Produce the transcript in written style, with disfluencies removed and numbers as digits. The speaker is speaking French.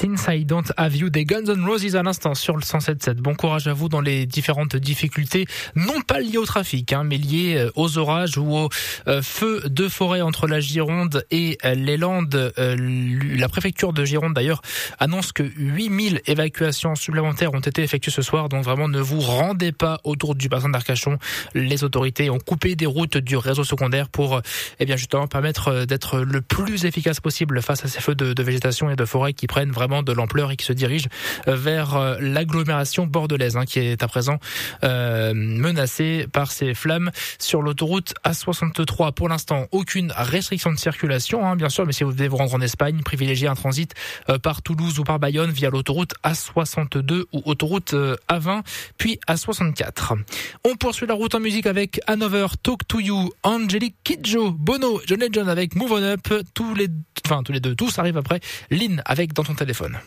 Since I Don't Have You des Guns N' Roses à l'instant sur le 107.7. Bon courage à vous dans les différentes difficultés, non pas liées au trafic, mais liées aux orages ou aux feux de forêt entre la Gironde et les Landes. La préfecture de Gironde d'ailleurs annonce que 8000 évacuations supplémentaires ont été effectuées ce soir, donc vraiment ne vous rendez pas autour du bassin d'Arcachon. Les autorités ont coupé des routes du réseau secondaire pour justement permettre d'être le plus efficace possible face à ces feux de végétation et de forêt qui prennent vraiment de l'ampleur et qui se dirigent vers l'agglomération bordelaise qui est à présent menacée par ces flammes sur l'autoroute A63. Pour l'instant, aucune restriction de circulation, bien sûr, mais si vous devez vous rendre en Espagne, privilégiez un transit par Toulouse ou par Bayonne via l'autoroute A62 ou autoroute A20, puis A64. On poursuit la route en musique avec Another Talk to You, Angelique Kidjo, Bono, John Legend avec Move On Up, tous les deux, tous arrivent après. Lynn avec Dans ton téléphone.